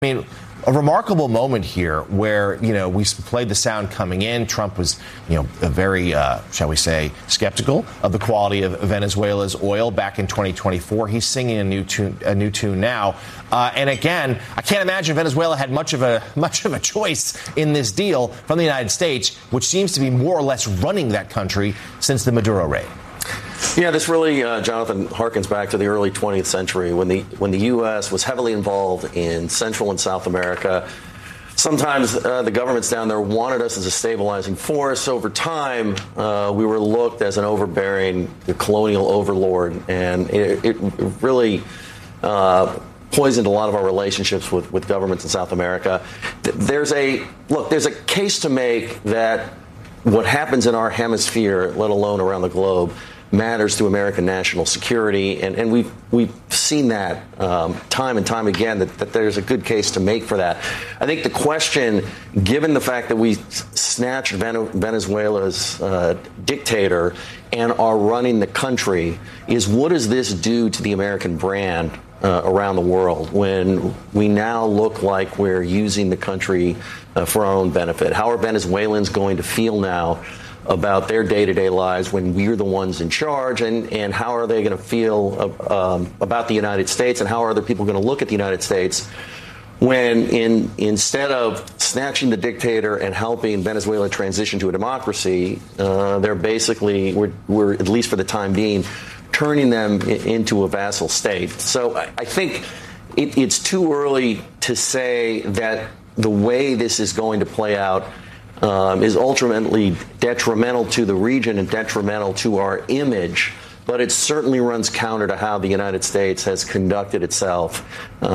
I mean, a remarkable moment here where, we played the sound coming in. Trump was, very, shall we say, skeptical of the quality of Venezuela's oil back in 2024. He's singing a new tune now. And again, I can't imagine Venezuela had much of a choice in this deal from the United States, which seems to be more or less running that country since the Maduro raid. Yeah, this really, Jonathan, harkens back to the early 20th century when the U.S. was heavily involved in Central and South America. Sometimes the governments down there wanted us as a stabilizing force. Over time, we were looked as an overbearing colonial overlord, and it really poisoned a lot of our relationships with governments in South America. There's a case to make that what happens in our hemisphere, let alone around the globe, matters to American national security, and we've seen that time and time again that there's a good case to make for that. I think the question, given the fact that we snatched Venezuela's dictator and are running the country, is what does this do to the American brand around the world when we now look like we're using the country for our own benefit? How are Venezuelans going to feel now about their day-to-day lives when we're the ones in charge, and how are they going to feel about the United States, and how are other people going to look at the United States when instead of snatching the dictator and helping Venezuela transition to a democracy, they're basically, we're at least for the time being, turning them into a vassal state. So I think it's too early to say that the way this is going to play out is ultimately detrimental to the region and detrimental to our image, but it certainly runs counter to how the United States has conducted itself,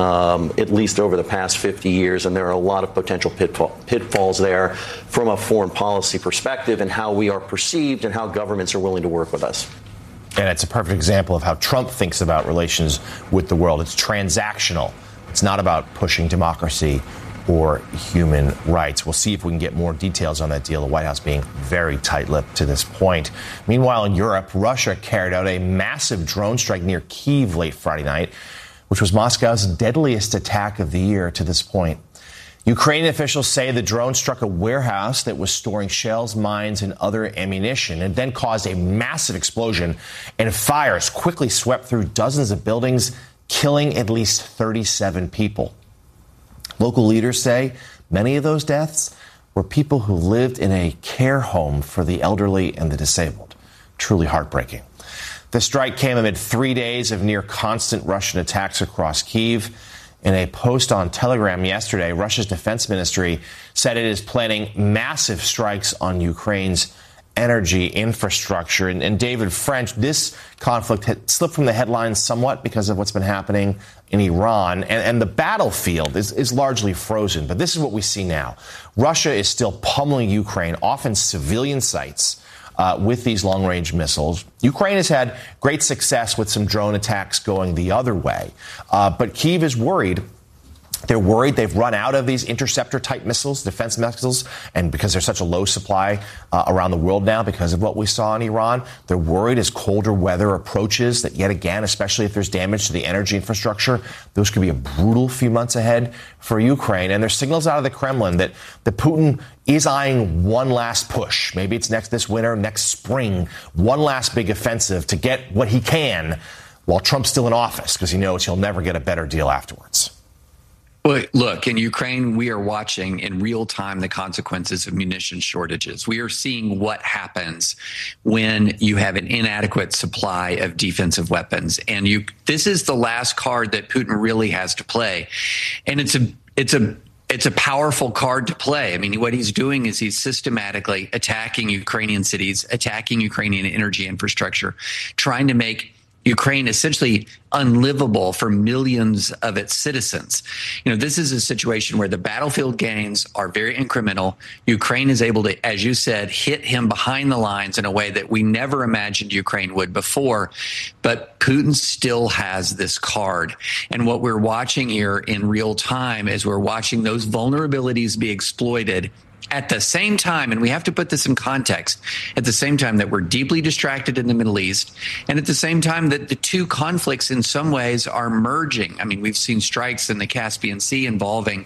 at least over the past 50 years, and there are a lot of potential pitfalls there from a foreign policy perspective and how we are perceived and how governments are willing to work with us. And it's a perfect example of how Trump thinks about relations with the world. It's transactional. It's not about pushing democracy or human rights. We'll see if we can get more details on that deal, the White House being very tight-lipped to this point. Meanwhile, in Europe, Russia carried out a massive drone strike near Kyiv late Friday night, which was Moscow's deadliest attack of the year to this point. Ukrainian officials say the drone struck a warehouse that was storing shells, mines, and other ammunition, and then caused a massive explosion, and fires quickly swept through dozens of buildings, killing at least 37 people. Local leaders say many of those deaths were people who lived in a care home for the elderly and the disabled. Truly heartbreaking. The strike came amid 3 days of near constant Russian attacks across Kyiv. In a post on Telegram yesterday, Russia's defense ministry said it is planning massive strikes on Ukraine's energy infrastructure. And David French, this conflict had slipped from the headlines somewhat because of what's been happening in Iran. And the battlefield is largely frozen. But this is what we see now. Russia is still pummeling Ukraine, often civilian sites, with these long-range missiles. Ukraine has had great success with some drone attacks going the other way. But Kyiv is worried. They're worried they've run out of these interceptor-type missiles, defense missiles, and because there's such a low supply around the world now because of what we saw in Iran, they're worried as colder weather approaches that yet again, especially if there's damage to the energy infrastructure, those could be a brutal few months ahead for Ukraine. And there's signals out of the Kremlin that Putin is eyeing one last push. Maybe it's this winter, next spring, one last big offensive to get what he can while Trump's still in office because he knows he'll never get a better deal afterwards. Well, look, in Ukraine, we are watching in real time the consequences of munition shortages. We are seeing what happens when you have an inadequate supply of defensive weapons. And this is the last card that Putin really has to play. And it's a powerful card to play. I mean, what he's doing is he's systematically attacking Ukrainian cities, attacking Ukrainian energy infrastructure, trying to make Ukraine essentially unlivable for millions of its citizens. This is a situation where the battlefield gains are very incremental. Ukraine is able to, as you said, hit him behind the lines in a way that we never imagined Ukraine would before. But Putin still has this card. And what we're watching here in real time is we're watching those vulnerabilities be exploited At the same time, and we have to put this in context, at the same time that we're deeply distracted in the Middle East, and at the same time that the two conflicts in some ways are merging. I mean, we've seen strikes in the Caspian Sea involving